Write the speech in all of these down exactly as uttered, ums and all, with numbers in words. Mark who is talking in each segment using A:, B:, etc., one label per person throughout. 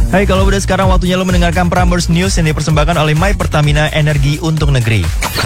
A: Hai, kalau udah sekarang waktunya lo mendengarkan Prambors News yang dipersembahkan oleh My Pertamina, energi untuk negeri.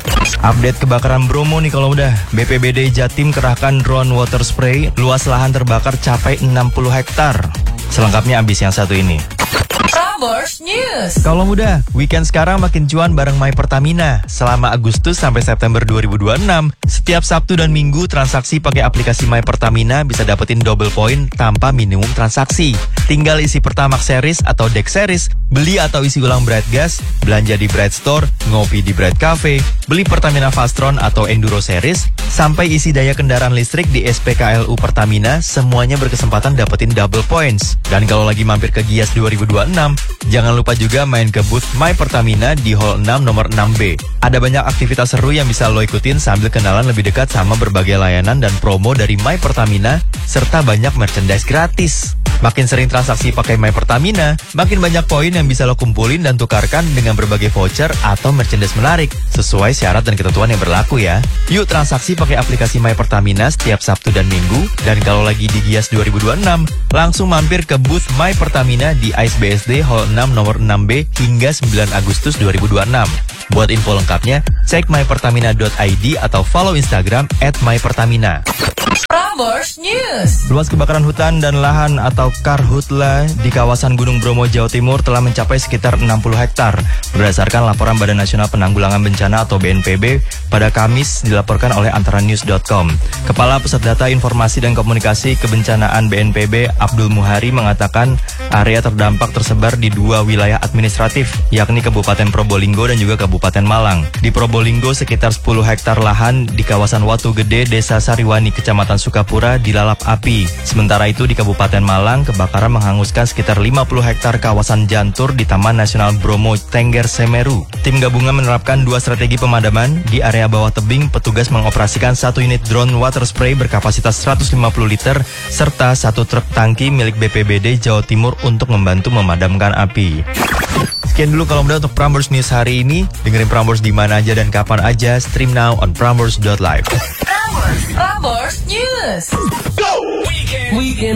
A: Update kebakaran Bromo nih kalau udah. B P B D Jatim kerahkan drone water spray, luas lahan terbakar capai enam puluh hektar. Selengkapnya abis yang satu ini.
B: Prambors News.
A: Kalau muda, weekend sekarang makin cuan bareng My Pertamina. Selama Agustus sampai September dua ribu dua puluh enam, setiap Sabtu dan Minggu transaksi pakai aplikasi My Pertamina bisa dapetin double point tanpa minimum transaksi. Tinggal isi Pertamax Series atau Dex Series, beli atau isi ulang Bright Gas, belanja di Bright Store, ngopi di Bright Cafe, beli Pertamina Fastron atau Enduro Series, sampai isi daya kendaraan listrik di S P K L U Pertamina, semuanya berkesempatan dapetin double points. Dan kalau lagi mampir ke Gias dua ribu dua puluh enam, jangan lupa juga main ke booth My Pertamina di Hall enam nomor enam B. Ada banyak aktivitas seru yang bisa lo ikutin sambil kenalan lebih dekat sama berbagai layanan dan promo dari My Pertamina, serta banyak merchandise gratis. Makin sering transaksi pakai My Pertamina, makin banyak poin yang bisa lo kumpulin dan tukarkan dengan berbagai voucher atau merchandise menarik, sesuai syarat dan ketentuan yang berlaku ya. Yuk transaksi pakai aplikasi My Pertamina setiap Sabtu dan Minggu, dan kalau lagi di Gias dua ribu dua puluh enam, langsung mampir ke booth My Pertamina di I C E B S D Hall enam nomor enam B hingga sembilan Agustus dua ribu dua puluh enam. Buat info lengkapnya, cek my pertamina dot i d atau follow Instagram at my pertamina.
B: Prambors News.
A: Luas kebakaran hutan dan lahan atau karhutla di kawasan Gunung Bromo, Jawa Timur telah mencapai sekitar enam puluh hektar. Berdasarkan laporan Badan Nasional Penanggulangan Bencana atau B N P B pada Kamis dilaporkan oleh antara news dot com. Kepala Pusat Data Informasi dan Komunikasi Kebencanaan B N P B Abdul Muhari mengatakan area terdampak tersebar di dua wilayah administratif, yakni Kabupaten Probolinggo dan juga Kabupaten Malang. Di Probolinggo sekitar sepuluh hektar lahan di kawasan Watu Gede, Desa Sariwani, Kecamatan Sukapura dilalap api. Sementara itu di Kabupaten Malang, kebakaran menghanguskan sekitar lima puluh hektar kawasan Jantur di Taman Nasional Bromo Tengger Semeru. Tim gabungan menerapkan dua strategi pemadaman. Di area bawah tebing, petugas mengoperasikan satu unit drone water spray berkapasitas seratus lima puluh liter serta satu truk tangki milik B P B D Jawa Timur untuk membantu memadamkan api. Sekian dulu kalau mudah untuk Prambors News hari ini. Dengerin Prambors di mana aja dan kapan aja. Stream now on prambors dot live.
B: Prambors, Prambors News.
C: Go! Weekend. Weekend.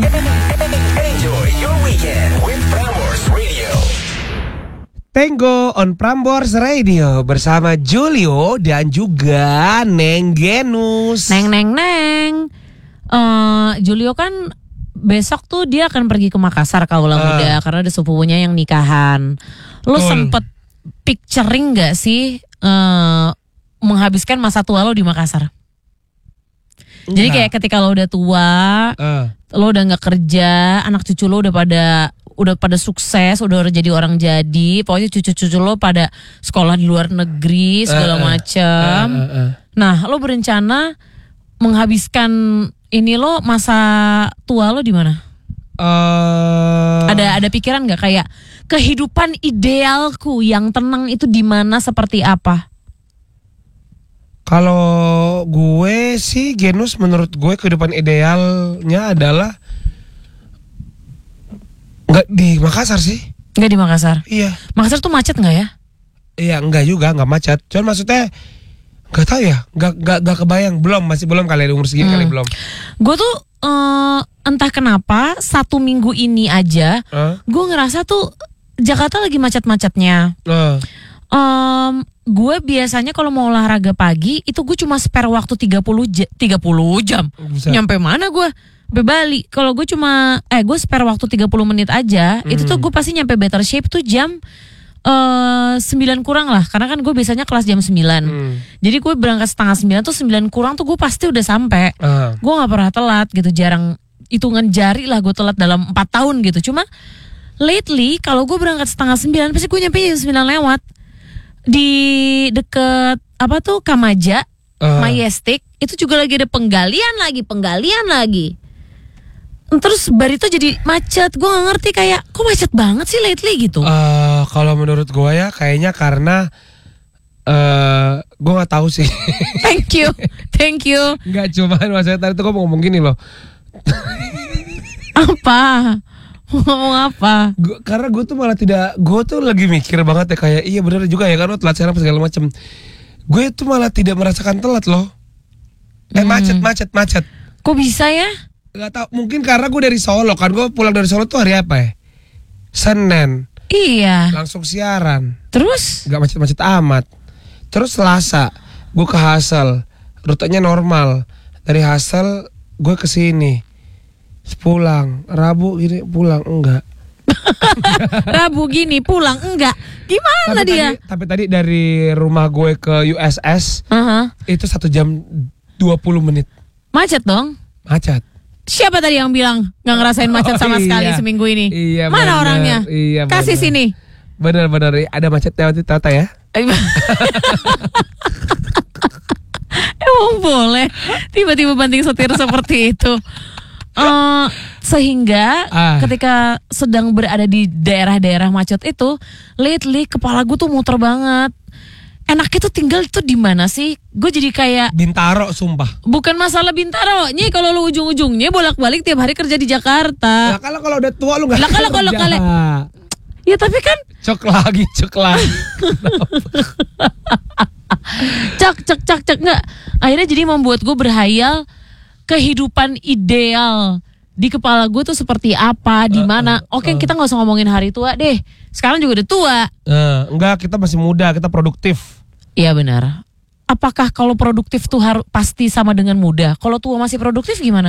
C: Enjoy your weekend with Prambors Radio.
D: Tango on Prambors Radio bersama Julio dan juga Neng Genus.
E: Neng neng neng. Uh, Julio kan besok tuh dia akan pergi ke Makassar kaulah uh. muda karena ada sepupunya yang nikahan. Lo
D: Cool.
E: sempet picturing gak sih uh, menghabiskan masa tua lo di Makassar? Enggak. Jadi kayak ketika lo udah tua, uh. lo udah nggak kerja, anak cucu lo udah pada udah pada sukses, udah jadi orang jadi, pokoknya cucu-cucu lo pada sekolah di luar negeri segala uh, uh. macam. Uh, uh, uh. Nah, lo berencana menghabiskan ini lo masa tua lo di mana? Uh, ada ada pikiran nggak kayak kehidupan idealku yang tenang itu di mana seperti apa?
D: Kalau gue sih Genus, menurut gue kehidupan idealnya adalah nggak di Makassar sih.
E: Nggak di Makassar?
D: Iya.
E: Makassar tuh macet nggak ya?
D: Iya, nggak juga, nggak macet. Cuman maksudnya nggak tahu ya, nggak nggak nggak kebayang, belum masih belum kali umur segini hmm. kali belum. Gue
E: tuh uh, entah kenapa satu minggu ini aja, uh? gue ngerasa tuh Jakarta lagi macet-macetnya. Uh. Um, gue biasanya kalau mau olahraga pagi itu gue cuma spare waktu tiga puluh jam. Bisa. Nyampe mana gue? Sampai Bali. Kalau gue cuma eh gue spare waktu tiga puluh menit aja, hmm. itu tuh gue pasti nyampe Better Shape tuh jam Uh, sembilan kurang lah, karena kan gue biasanya kelas jam sembilan. Hmm. Jadi gue berangkat setengah sembilan tuh sembilan kurang tuh gue pasti udah sampai. Uh. Gue nggak pernah telat gitu, jarang, hitungan jari lah gue telat dalam empat tahun gitu. Cuma lately kalau gue berangkat setengah sembilan pasti gue nyampe jam sembilan lewat di deket apa tuh Kamaja, uh. Majestic. Itu juga lagi ada penggalian lagi, penggalian lagi. Terus Barito jadi macet. Gue gak ngerti kayak kok macet banget sih lately gitu.
D: uh, Kalau menurut gue ya kayaknya karena uh, gue gak tahu sih.
E: Thank you. Thank you.
D: Gak cuman maksudnya tadi tuh gue mau ngomong gini loh.
E: Apa? Ngomong apa?
D: Gua, karena gue tuh malah tidak, gue tuh lagi mikir banget ya kayak iya bener juga ya kan lo telat serap segala macem. Gue tuh malah tidak merasakan telat loh. Eh hmm. macet macet macet.
E: Kok bisa ya?
D: Gak tau, mungkin karena gue dari Solo kan, gue pulang dari Solo tuh hari apa ya? Senin
E: Iya.
D: langsung siaran.
E: Terus?
D: Gak macet-macet amat. Terus Selasa gue ke Hasel, rutenya normal. Dari Hasel gue ke sini, pulang. Rabu gini pulang enggak.
E: Rabu gini pulang enggak. Gimana
D: tapi
E: dia?
D: Tadi, tapi tadi dari rumah gue ke U S S
E: Uh-huh.
D: itu satu jam dua puluh menit.
E: Macet dong.
D: Macet.
E: Siapa tadi yang bilang nggak ngerasain macet sama
D: Oh,
E: sekali
D: iya.
E: seminggu ini?
D: Iya,
E: Mana
D: bener.
E: orangnya?
D: Iya,
E: Kasih
D: bener.
E: sini.
D: Benar-benar ada macetnya waktu Tata ya.
E: Emang boleh tiba-tiba banting setir seperti itu. Eh, sehingga
D: Ah.
E: ketika sedang berada di daerah-daerah macet itu, lately kepala gue tuh muter banget. Enaknya tuh tinggal tuh di mana sih? Gue jadi kayak
D: Bintaro sumpah.
E: bukan masalah Bintaro, Nyi, kalau lu ujung-ujungnya bolak-balik tiap hari kerja di Jakarta.
D: Nah, kalau kalau udah tua lu nggak
E: Lah, kalau- kalau-
D: kerja.
E: kalau- Ya tapi kan
D: Cok lagi, cok lagi.
E: cak cak cak cak nggak. Akhirnya jadi membuat gue berhayal kehidupan ideal di kepala gue tuh seperti apa, di mana. Oke, kita nggak usah ngomongin hari tua deh. Sekarang juga udah tua.
D: Eh, enggak, kita masih muda, kita produktif.
E: Iya benar. Apakah kalau produktif tuh harus pasti sama dengan muda? Kalau tua masih produktif gimana?